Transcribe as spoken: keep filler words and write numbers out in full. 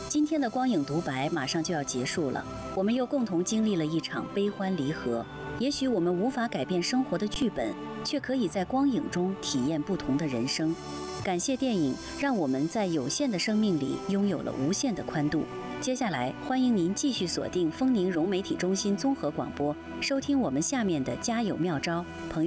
今天的光影独白马上就要结束了，我们又共同经历了一场悲欢离合。也许我们无法改变生活的剧本，却可以在光影中体验不同的人生。感谢电影，让我们在有限的生命里拥有了无限的宽度。接下来，欢迎您继续锁定丰宁融媒体中心综合广播，收听我们下面的加油妙招，朋友。